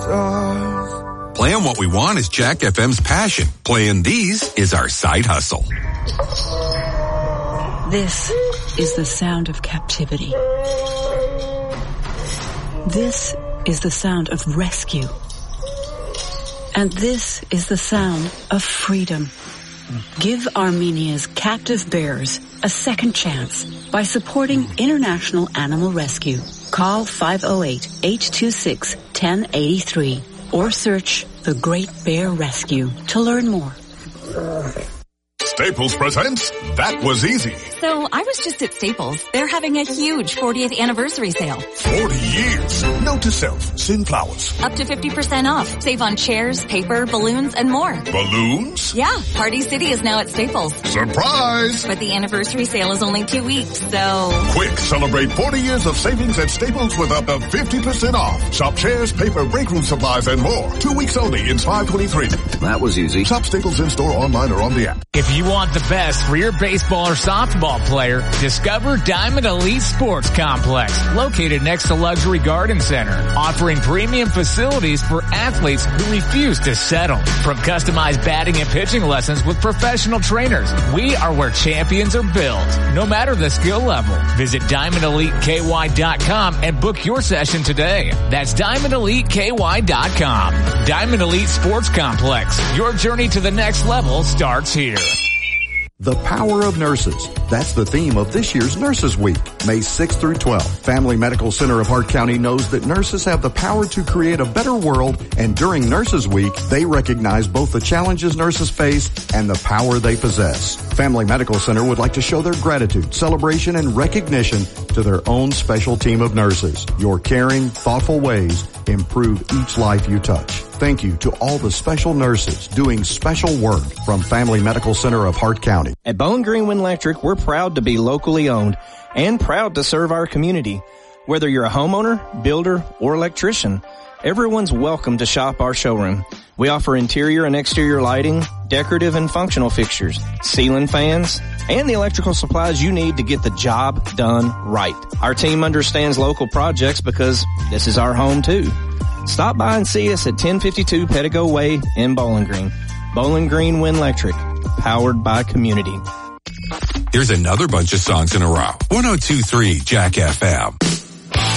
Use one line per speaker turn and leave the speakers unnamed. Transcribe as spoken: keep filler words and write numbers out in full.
stars.
Playing what we want is Jack F M's passion. Playing these is our side hustle.
This is the sound of captivity. This is the sound of rescue. And this is the sound of freedom. Give Armenia's captive bears a second chance by supporting International Animal Rescue. Call five oh eight, eight two six, one oh eight three or search The Great Bear Rescue to learn more.
Staples presents That Was Easy.
So I was just at Staples. They're having a huge fortieth anniversary sale.
forty years. Note to self, send flowers.
Up to fifty percent off. Save on chairs, paper, balloons, and more.
Balloons?
Yeah, Party City is now at Staples.
Surprise!
But the anniversary sale is only two weeks, so...
Quick, celebrate forty years of savings at Staples with up to fifty percent off. Shop chairs, paper, break room supplies, and more. Two weeks only in five twenty-three.
That was easy.
Shop Staples in-store, online, or on the app.
If you want the best for your baseball or softball player, discover Diamond Elite Sports Complex, located next to Luxury Garden Center, offering premium facilities for athletes who refuse to settle. From customized batting and pitching lessons with professional trainers, we are where champions are built, no matter the skill level. Visit diamond elite k y dot com and book your session today. That's diamond elite k y dot com. Diamond Elite Sports Complex. Your journey to the next level starts here.
The power of nurses. That's the theme of this year's Nurses Week, May sixth through twelfth. Family Medical Center of Hart County knows that nurses have the power to create a better world, and during Nurses Week, they recognize both the challenges nurses face and the power they possess. Family Medical Center would like to show their gratitude, celebration, and recognition to their own special team of nurses. Your caring, thoughtful ways improve each life you touch. Thank you to all the special nurses doing special work from Family Medical Center of Hart County.
At Bowling Green Wind Electric, we're proud to be locally owned and proud to serve our community. Whether you're a homeowner, builder, or electrician, everyone's welcome to shop our showroom. We offer interior and exterior lighting, decorative and functional fixtures, ceiling fans, and the electrical supplies you need to get the job done right. Our team understands local projects because this is our home too. Stop by and see us at ten fifty-two Pettigo Way in Bowling Green. Bowling Green Wind Electric, powered by community.
Here's another bunch of songs in a row. one oh two point three Jack F M.